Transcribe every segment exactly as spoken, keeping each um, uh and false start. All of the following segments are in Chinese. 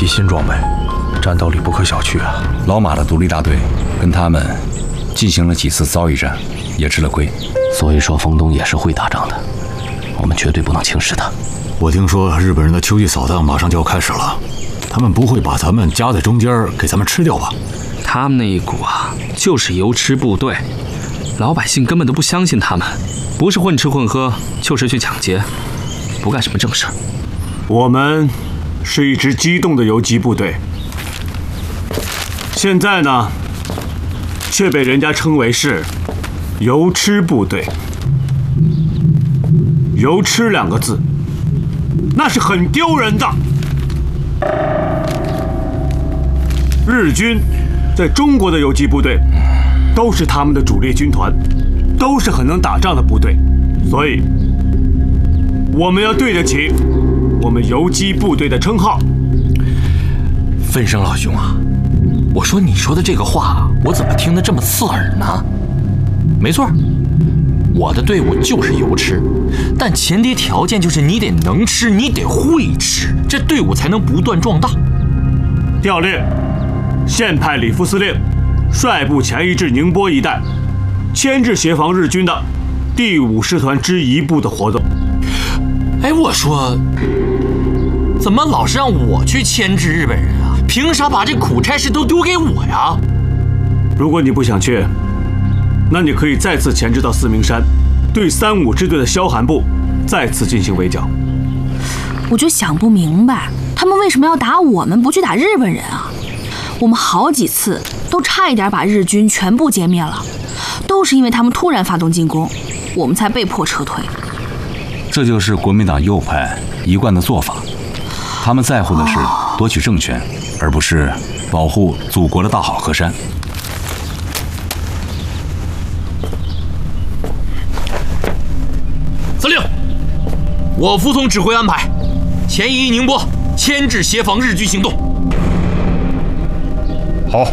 批新装备，战斗力不可小觑啊！ 老马的独立大队跟他们进行了几次遭遇战，也吃了亏。 所以说，丰东也是会打仗的，我们绝对不能轻视他。 我听说日本人的秋季扫荡马上就要开始了，他们不会把咱们夹在中间给咱们吃掉吧？ 他们那一股啊，就是油吃部队，老百姓根本都不相信他们，不是混吃混喝，就是去抢劫，不干什么正事。 我们是一支机动的游击部队，现在呢，却被人家称为是油吃部队。油吃两个字，那是很丢人的。日军在中国的游击部队都是他们的主力军团，都是很能打仗的部队，所以我们要对得起我们游击部队的称号。 分生老兄啊，我说你说的这个话，我怎么听得这么刺耳呢？没错，我的队伍就是油吃，但前提条件就是你得能吃，你得会吃，这队伍才能不断壮大。 调令，现派李副司令率部前移至宁波一带，牵制协防日军的第五师团之一部的活动。 哎，我说，怎么老是让我去牵制日本人啊？凭啥把这苦差事都丢给我呀？ 如果你不想去，那你可以再次前置到四明山，对三五支队的萧寒部再次进行围剿。 我就想不明白，他们为什么要打我们，不去打日本人啊？我们好几次都差一点把日军全部歼灭了，都是因为他们突然发动进攻，我们才被迫撤退。 这就是国民党右派一贯的做法，他们在乎的是夺取政权，而不是保护祖国的大好河山。 司令，我服从指挥安排，前移宁波，牵制协防日军行动。 好，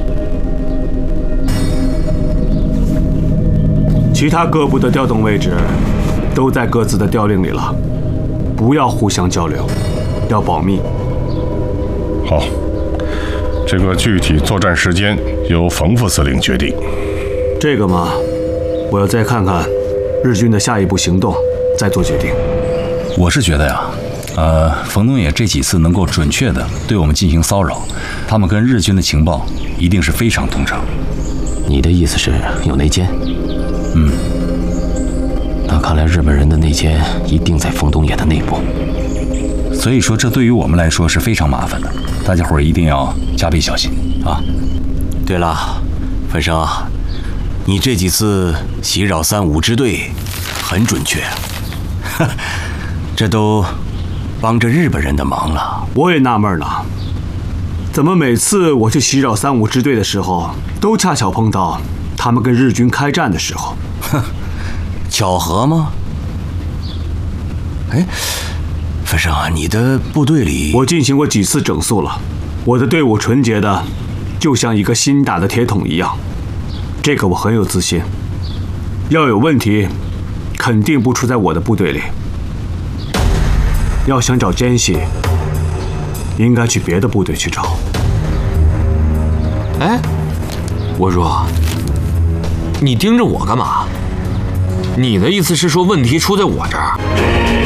其他各部的调动位置都在各自的调令里了，不要互相交流，要保密。 好，这个具体作战时间由冯副司令决定。 这个嘛，我要再看看日军的下一步行动，再做决定。 我是觉得呀，呃，冯东野这几次能够准确的对我们进行骚扰，他们跟日军的情报一定是非常通畅。 你的意思是有内奸？ 嗯， 那看来日本人的内奸一定在冯东野的内部。 所以说，这对于我们来说是非常麻烦的，大家伙儿一定要加倍小心啊！ 对了，分生啊，你这几次袭扰三五支队很准确，这都帮着日本人的忙了。 我也纳闷呢，怎么每次我去袭扰三五支队的时候，都恰巧碰到他们跟日军开战的时候？ 哼，巧合吗？哎，分生啊，你的部队里， 我进行过几次整肃了，我的队伍纯洁的，就像一个新打的铁桶一样。这个我很有自信。要有问题，肯定不出在我的部队里。要想找奸细，应该去别的部队去找。 哎，我说，你盯着我干嘛？你的意思是说问题出在我这儿？